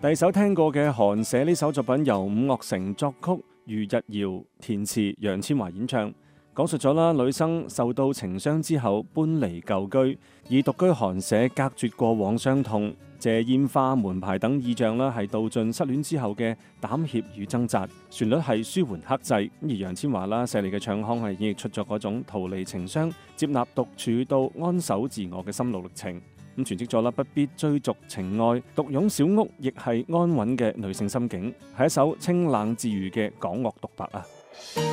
第首聽過嘅寒舍呢首作品由伍樂城作曲，余日堯填詞，楊千嬅演唱，講述咗啦女生受到情傷之後搬離舊居，以獨居寒舍隔絕過往傷痛，借煙花門牌等意象啦，係道盡失戀之後嘅膽怯與掙扎。旋律係舒緩克制，而楊千嬅啦，細膩嘅唱腔係演繹出咗嗰種逃離情傷、接納獨處到安守自我嘅心路歷程。咁詮釋咗啦，不必追逐情愛，獨擁小屋亦係安穩嘅女性心境，係一首清冷自如嘅港樂獨白啊！